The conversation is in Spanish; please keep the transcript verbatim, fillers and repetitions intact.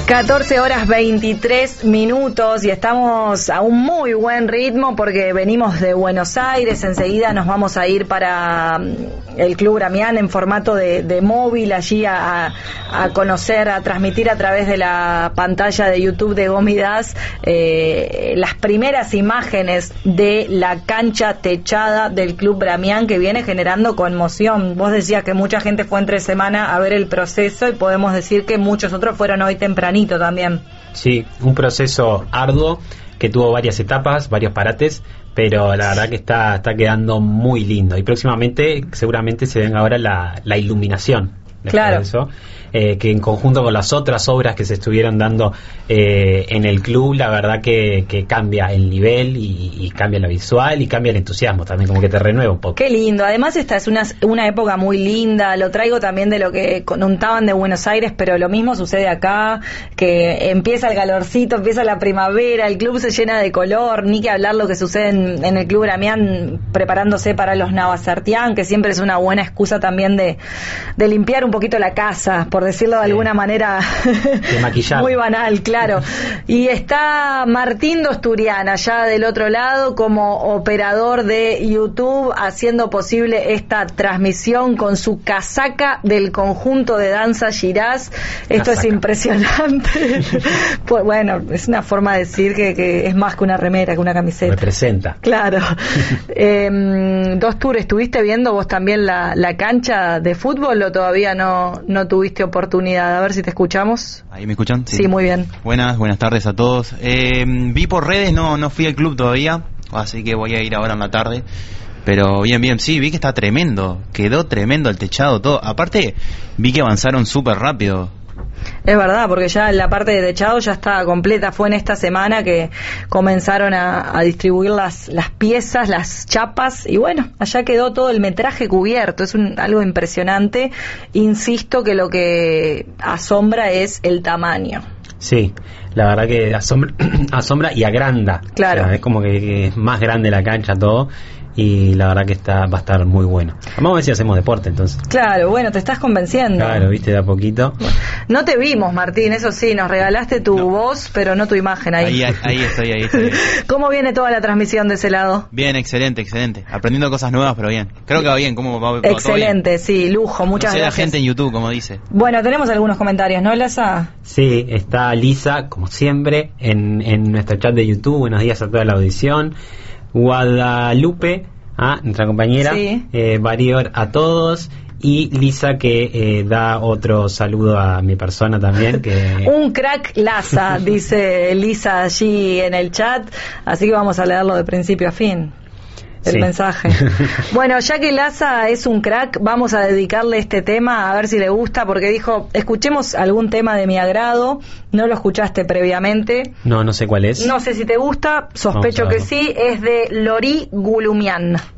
catorce horas veintitrés minutos y estamos a un muy buen ritmo porque venimos de Buenos Aires. Enseguida nos vamos a ir para el Club Bramián en formato de, de móvil, allí a, a conocer, a transmitir a través de la pantalla de YouTube de Gomidas eh, las primeras imágenes de la cancha techada del Club Bramián, que viene generando conmoción. Vos decías que mucha gente fue entre semana a ver el proceso y podemos decir que muchos otros fueron hoy tempranito también. Sí, un proceso arduo que tuvo varias etapas, varios parates, pero la verdad que está está quedando muy lindo y próximamente seguramente se venga ahora la, la iluminación. Claro. De eso, eh, que en conjunto con las otras obras que se estuvieron dando eh, en el club, la verdad que, que cambia el nivel y, y cambia la visual y cambia el entusiasmo también, como que te renueva un poco. Qué lindo. Además esta es una, una época muy linda. Lo traigo también de lo que contaban de Buenos Aires, pero lo mismo sucede acá, que empieza el calorcito, empieza la primavera, el club se llena de color, ni que hablar lo que sucede en, en el Club Bramián preparándose para los Navasartián, que siempre es una buena excusa también de, de limpiar un poquito la casa, por decirlo de sí. alguna manera de maquillar. Muy banal, claro. Y está Martín Dosturian allá del otro lado como operador de YouTube, haciendo posible esta transmisión con su casaca del conjunto de danza Shiraz. Esto casaca. Es impresionante. Pues bueno, es una forma de decir que, que es más que una remera, que una camiseta. Representa. Claro. eh, Dostur, ¿estuviste viendo vos también la, la cancha de fútbol o todavía no, no tuviste oportunidad? A ver si te escuchamos. ¿Ahí me escuchan? Sí, sí, muy bien. Buenas, buenas tardes a todos. Eh, vi por redes, no, no fui al club todavía, así que voy a ir ahora en la tarde. Pero bien, bien, sí, vi que está tremendo. Quedó tremendo el techado, todo. Aparte, vi que avanzaron súper rápido. Es verdad, porque ya la parte de techado ya está completa. Fue en esta semana que comenzaron a, a distribuir las, las piezas, las chapas, y bueno, allá quedó todo el metraje cubierto. Es un, algo impresionante. Insisto que lo que asombra es el tamaño. Sí, la verdad que asombra, asombra y agranda. Claro. O sea, es como que, que es más grande la cancha, todo. Y la verdad que está va a estar muy bueno. Vamos a ver si hacemos deporte entonces. Claro, bueno, te estás convenciendo. Claro, viste, de a poquito. No te vimos, Martín, eso sí, nos regalaste tu no. voz, pero no tu imagen ahí. Ahí, ahí estoy, ahí estoy. ¿Cómo viene toda la transmisión de ese lado? Bien, excelente, excelente. Aprendiendo cosas nuevas, pero bien. Creo que va bien. ¿Cómo va? va Excelente, bien? Sí, lujo, muchas no sé, gracias. La gente en YouTube, como dice. Bueno, tenemos algunos comentarios, ¿no, Laza? Sí, está Lisa, como siempre, en, en nuestro chat de YouTube. Buenos días a toda la audición. Guadalupe, ah, nuestra compañera, sí. eh, Varior a todos, y Lisa que eh, da otro saludo a mi persona también. Que un crack Laza, dice Lisa allí en el chat, así que vamos a leerlo de principio a fin. El sí. mensaje. Bueno, ya que Laza es un crack, vamos a dedicarle este tema a ver si le gusta, porque dijo, escuchemos algún tema de mi agrado. No lo escuchaste previamente. No, no sé cuál es. No sé si te gusta, sospecho que sí. Es de Lori Gulumian.